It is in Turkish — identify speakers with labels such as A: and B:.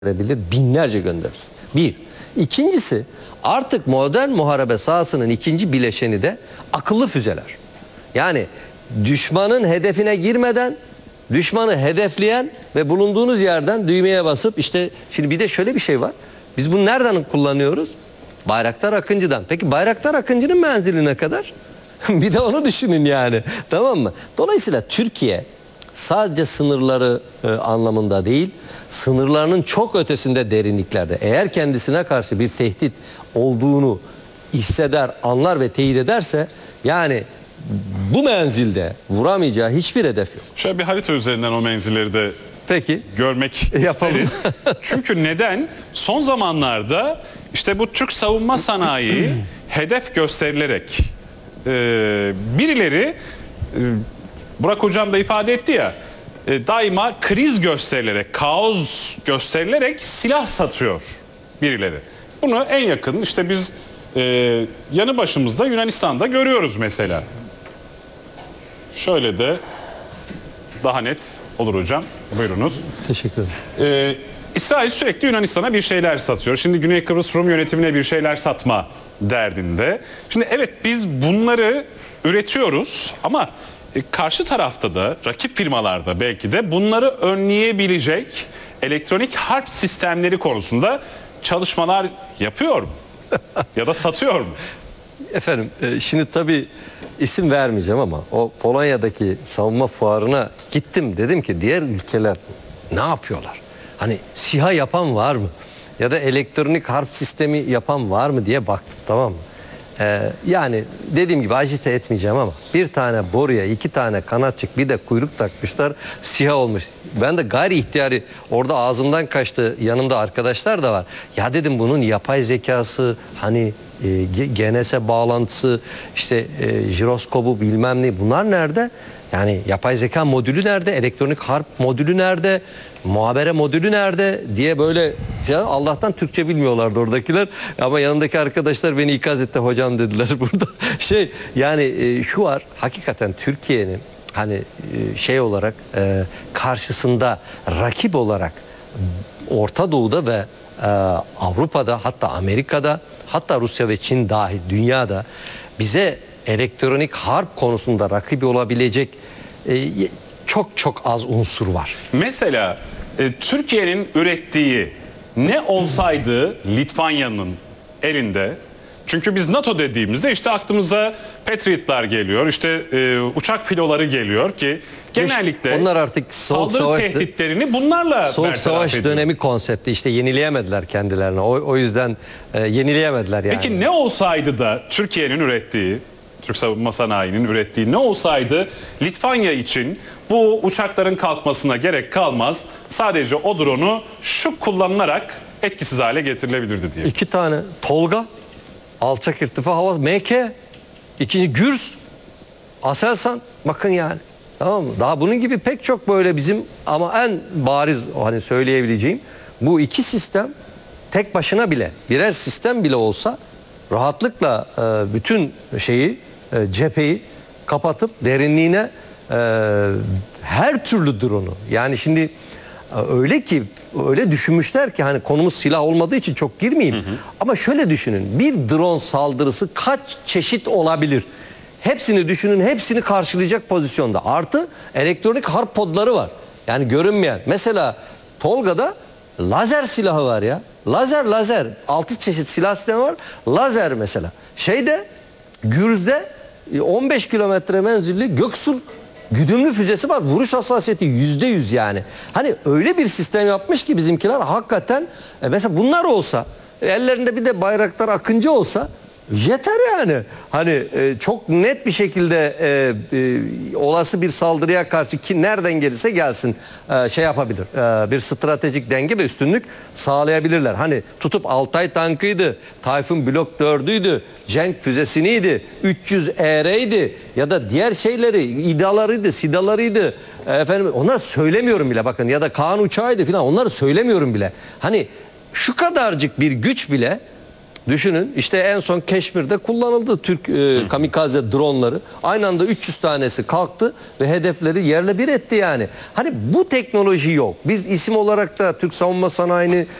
A: gönderebilir, binlerce göndeririz. Bir. İkincisi, artık modern muharebe sahasının ikinci bileşeni de akıllı füzeler. Yani düşmanın hedefine girmeden düşmanı hedefleyen ve bulunduğunuz yerden düğmeye basıp işte şimdi bir de şöyle bir şey var. Biz bunu nereden kullanıyoruz? Bayraktar Akıncı'dan. Peki Bayraktar Akıncı'nın menzili ne kadar? Bir de onu düşünün yani. Tamam mı? Dolayısıyla Türkiye sadece sınırları anlamında değil, sınırlarının çok ötesinde derinliklerde eğer kendisine karşı bir tehdit olduğunu hisseder, anlar ve teyit ederse yani bu menzilde vuramayacağı hiçbir hedef yok.
B: Şöyle bir harita üzerinden o menzilleri de
A: Peki
B: görmek
A: yapalım.
B: isteriz. Çünkü neden? Son zamanlarda işte bu Türk savunma sanayi hedef gösterilerek birileri Burak Hocam da ifade etti ya daima kriz gösterilerek, kaos gösterilerek silah satıyor birileri. Bunu en yakın işte biz yanı başımızda Yunanistan'da görüyoruz mesela. Şöyle de daha net olur hocam. Buyurunuz.
A: Teşekkür ederim.
B: İsrail sürekli Yunanistan'a bir şeyler satıyor. Şimdi Güney Kıbrıs Rum yönetimine bir şeyler satma derdinde. Şimdi evet biz bunları üretiyoruz ama karşı tarafta da rakip firmalarda belki de bunları önleyebilecek elektronik harp sistemleri konusunda çalışmalar yapıyor mu? Ya da satıyor mu?
A: Efendim şimdi tabii isim vermeyeceğim ama o Polonya'daki savunma fuarına gittim. Dedim ki diğer ülkeler ne yapıyorlar? Hani SİHA yapan var mı? Ya da elektronik harp sistemi yapan var mı diye baktım, tamam mı? Yani dediğim gibi agite etmeyeceğim ama bir tane boruya 2 tane kanatçık bir de kuyruk takmışlar, SİHA olmuş. Ben de gayri ihtiyari orada ağzımdan kaçtı, yanımda arkadaşlar da var. Ya dedim bunun yapay zekası hani GNSS bağlantısı işte jiroskobu bilmem ne bunlar nerede? Yani yapay zeka modülü nerede? Elektronik harp modülü nerede? Muhabere modülü nerede? Diye böyle ya Allah'tan Türkçe bilmiyorlardı oradakiler. Ama yanındaki arkadaşlar beni ikaz etti hocam dediler burada. Yani şu var hakikaten Türkiye'nin hani şey olarak karşısında rakip olarak Orta Doğu'da ve Avrupa'da hatta Amerika'da hatta Rusya ve Çin dahil dünyada bize elektronik harp konusunda rakibi olabilecek çok az unsur var.
B: Mesela Türkiye'nin ürettiği ne olsaydı Litvanya'nın elinde? Çünkü biz NATO dediğimizde işte aklımıza Patriot'lar geliyor, işte uçak filoları geliyor ki genellikle
A: onlar artık
B: saldırı tehditlerini bunlarla
A: Soğuk Savaş
B: ediyor.
A: dönemi konsepti işte yenileyemediler kendilerini. O yüzden yenileyemediler yani.
B: Peki ne olsaydı da Türkiye'nin ürettiği, Türk savunma sanayinin ürettiği ne olsaydı Litvanya için bu uçakların kalkmasına gerek kalmaz. Sadece o drone'u şu kullanılarak etkisiz hale getirilebilirdi diye.
A: 2 tane Tolga, alçak irtifa hava, MK, ikinci Gürs, Aselsan, bakın yani. Tamam mı? Daha bunun gibi pek çok böyle bizim ama en bariz hani söyleyebileceğim bu iki sistem tek başına bile birer sistem bile olsa rahatlıkla bütün cepheyi kapatıp derinliğine her türlü drone'u yani şimdi öyle düşünmüşler ki hani konumuz silah olmadığı için çok girmeyeyim. Ama şöyle düşünün bir drone saldırısı kaç çeşit olabilir? Hepsini düşünün, hepsini karşılayacak pozisyonda. Artı elektronik harp podları var. Yani görünmeyen. Mesela Tolga'da lazer silahı var ya. Lazer. 6 çeşit silah sistemi var. Lazer mesela. Gürz'de 15 kilometre menzilli Göksur güdümlü füzesi var. Vuruş hassasiyeti %100 yani. Hani öyle bir sistem yapmış ki bizimkiler hakikaten mesela bunlar olsa ellerinde bir de Bayraktar Akıncı olsa yeter yani. Hani çok net bir şekilde olası bir saldırıya karşı ki nereden gelirse gelsin yapabilir. Bir stratejik denge ve üstünlük sağlayabilirler. Hani tutup Altay tankıydı, Tayfun Blok 4'üydü, Cenk füzesiniydi, 300 ER'ydi ya da diğer şeyleri, İDA'larıydı, SİDA'larıydı. Efendim onları söylemiyorum bile bakın ya da Kaan uçağıydı falan onları söylemiyorum bile. Hani şu kadarcık bir güç bile Düşünün işte en son Keşmir'de kullanıldı Türk kamikaze dronları. Aynı anda 300 tanesi kalktı ve hedefleri yerle bir etti yani. Hani bu teknoloji yok. Biz isim olarak da Türk savunma sanayini